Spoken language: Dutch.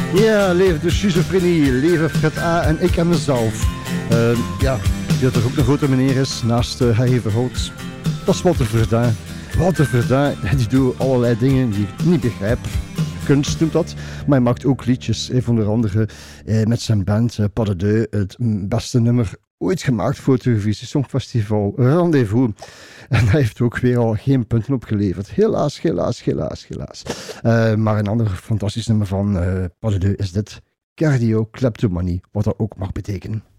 Ja, leven de schizofrenie, leven Fred A en ik en mezelf. Ja, die toch ook een grote meneer is naast Harry Verhout. Dat is Walter Verdun. Walter Verdun, die doet allerlei dingen die ik niet begrijp. Kunst noemt dat, maar hij maakt ook liedjes. Onder andere met zijn band Pas de Deux, het beste nummer ooit gemaakt voor het Eurovisie Songfestival, Rendezvous. En hij heeft ook weer al geen punten opgeleverd. Helaas. Maar een ander fantastisch nummer van Pas de Deux is dit. Cardio Kleptomanie, wat dat ook mag betekenen.